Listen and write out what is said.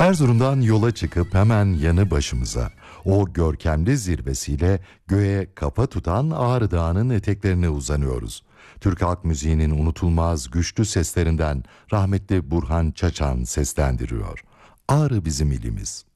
Erzurum'dan yola çıkıp hemen yanı başımıza, o görkemli zirvesiyle göğe kafa tutan Ağrı Dağı'nın eteklerine uzanıyoruz. Türk halk müziğinin unutulmaz güçlü seslerinden rahmetli Burhan Çaçan seslendiriyor. Ağrı bizim ilimiz.